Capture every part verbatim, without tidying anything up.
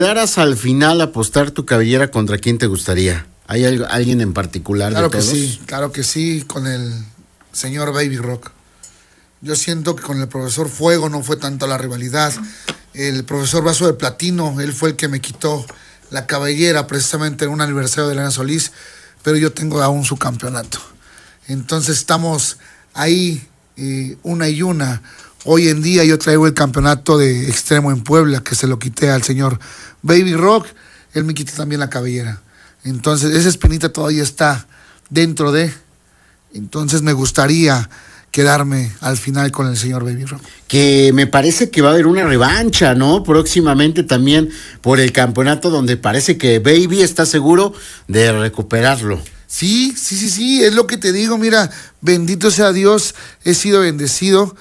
daras al final a apostar tu cabellera, ¿contra quién te gustaría? ¿Hay algo, alguien en particular Claro de que todos? sí, claro que sí, con el señor Baby Rock. Yo siento que con el profesor Fuego no fue tanto la rivalidad. El profesor Vaso de Platino, él fue el que me quitó la cabellera precisamente en un aniversario de Elena Solís, pero yo tengo aún su campeonato. Entonces estamos ahí eh, una y una. Hoy en día yo traigo el campeonato de extremo en Puebla, que se lo quité al señor Baby Rock, él me quitó también la cabellera. Entonces esa espinita todavía está dentro de, entonces me gustaría quedarme al final con el señor Baby Rock. Que me parece que va a haber una revancha, ¿no? Próximamente también por el campeonato, donde parece que Baby está seguro de recuperarlo. Sí, sí, sí, sí, es lo que te digo, mira, bendito sea Dios, he sido bendecido,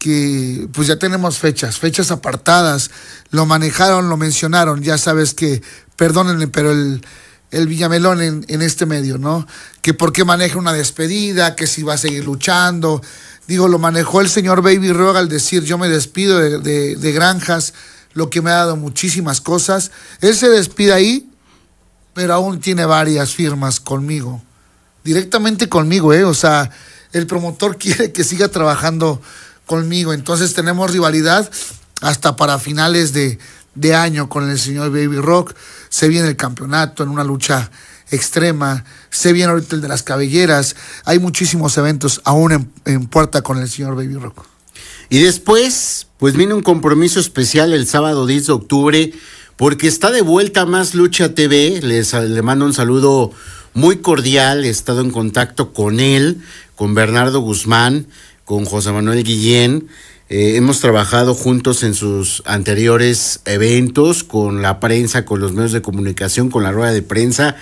que pues ya tenemos fechas, fechas apartadas, lo manejaron, lo mencionaron, ya sabes que, perdónenme, pero el, el Villamelón en, en este medio, ¿no? Que por qué maneja una despedida, que si va a seguir luchando, digo, lo manejó el señor Baby Rock al decir, yo me despido de, de, de Granjas, lo que me ha dado muchísimas cosas, él se despide ahí, pero aún tiene varias firmas conmigo, directamente conmigo, ¿eh? O sea, el promotor quiere que siga trabajando conmigo, entonces tenemos rivalidad hasta para finales de, de año con el señor Baby Rock, se viene el campeonato en una lucha extrema, se viene ahorita el de las cabelleras, hay muchísimos eventos aún en, en puerta con el señor Baby Rock. Y después, pues viene un compromiso especial el sábado diez de octubre, porque está de vuelta Más Lucha T V, les le mando un saludo muy cordial, he estado en contacto con él, con Bernardo Guzmán, con José Manuel Guillén, eh, hemos trabajado juntos en sus anteriores eventos, con la prensa, con los medios de comunicación, con la rueda de prensa,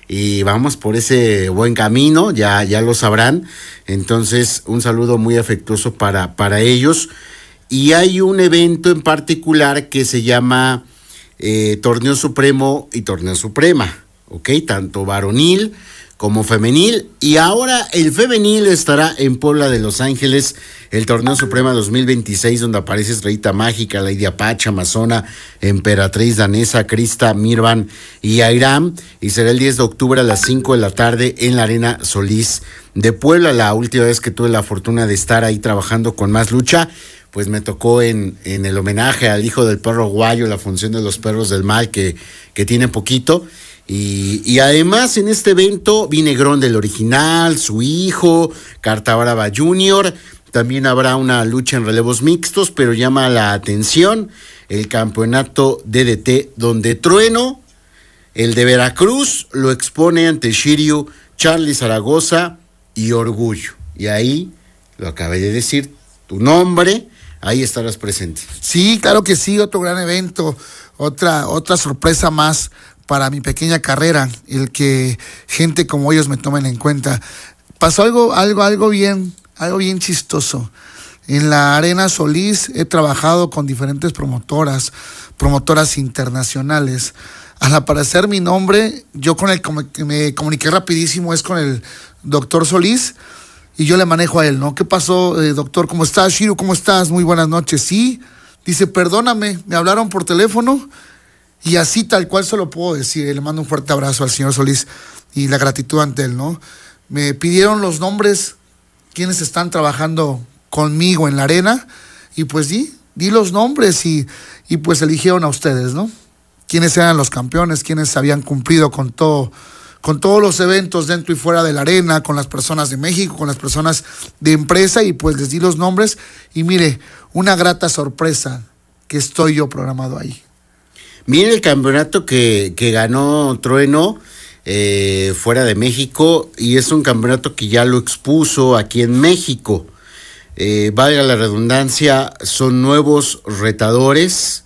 y vamos por ese buen camino, ya, ya lo sabrán, entonces un saludo muy afectuoso para, para ellos, y hay un evento en particular que se llama Eh, Torneo Supremo y Torneo Suprema, ¿ok? Tanto varonil como femenil, y ahora el femenil estará en Puebla de Los Ángeles, el Torneo Suprema dos mil veintiséis, donde aparece Estrellita Mágica, Lady Apache, Amazona, Emperatriz Danesa, Krista, Mirvan y Airam, y será el diez de octubre a las cinco de la tarde en la Arena Solís de Puebla. La última vez que tuve la fortuna de estar ahí trabajando con Más Lucha, pues me tocó en, en el homenaje al hijo del perro guayo, la función de los perros del mal, que, que tiene poquito, y, y además en este evento viene Grón del original, su hijo, Carta Brava Junior, también habrá una lucha en relevos mixtos, pero llama la atención el campeonato D D T, donde Trueno, el de Veracruz, lo expone ante Shiryu, Charlie Zaragoza y Orgullo, y ahí, lo acabé de decir, tu nombre, ahí estarás presente. Sí, claro que sí, otro gran evento, otra, otra sorpresa más para mi pequeña carrera, el que gente como ellos me tomen en cuenta. Pasó algo, algo, algo bien, algo bien chistoso. En la Arena Solís he trabajado con diferentes promotoras, promotoras internacionales. Al aparecer mi nombre, yo con el que me comuniqué rapidísimo es con el doctor Solís, y yo le manejo a él, ¿no? ¿Qué pasó, eh, doctor? ¿Cómo estás? Shiro, ¿cómo estás? Muy buenas noches. Sí, dice, perdóname, me hablaron por teléfono, y así tal cual se lo puedo decir. Le mando un fuerte abrazo al señor Solís y la gratitud ante él, ¿no? Me pidieron los nombres, quienes están trabajando conmigo en la arena, y pues di, di los nombres y, y pues eligieron a ustedes, ¿no? Quiénes eran los campeones, quienes habían cumplido con todo, con todos los eventos dentro y fuera de la arena, con las personas de México, con las personas de empresa, y pues les di los nombres, y mire, una grata sorpresa que estoy yo programado ahí. Mire el campeonato que, que ganó Trueno eh, fuera de México, y es un campeonato que ya lo expuso aquí en México. Eh, valga la redundancia, son nuevos retadores.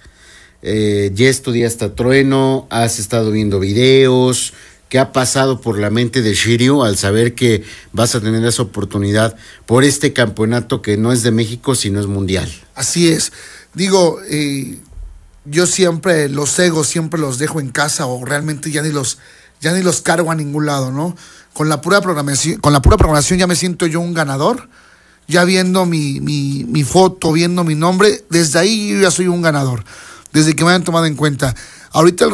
Eh, ya estudiaste a Trueno, has estado viendo videos. ¿Qué ha pasado por la mente de Shiryu al saber que vas a tener esa oportunidad por este campeonato que no es de México, sino es mundial? Así es. Digo, eh, yo siempre los egos siempre los dejo en casa, o realmente ya ni los ya ni los cargo a ningún lado, ¿no? Con la pura programación, con la pura programación ya me siento yo un ganador. Ya viendo mi, mi, mi foto, viendo mi nombre, desde ahí yo ya soy un ganador, desde que me hayan tomado en cuenta. Ahorita el